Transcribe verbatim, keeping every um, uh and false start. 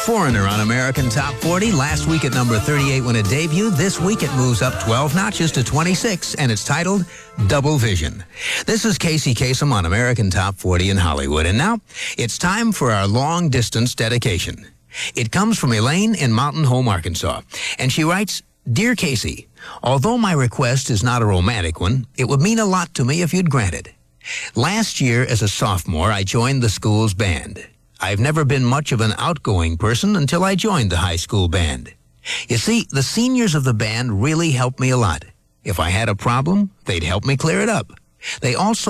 Foreigner on American Top forty. Last week at number thirty-eight when it debuted. This week it moves up twelve notches to twenty-six, and it's titled Double Vision. This is Casey Kasem on American Top forty in Hollywood. And now it's time for our long-distance dedication. It comes from Elaine in Mountain Home, Arkansas. And she writes, Dear Casey, although my request is not a romantic one, it would mean a lot to me if you'd grant it. Last year, as a sophomore, I joined the school's band. I've never been much of an outgoing person until I joined the high school band. You see, the seniors of the band really helped me a lot. If I had a problem, they'd help me clear it up. They also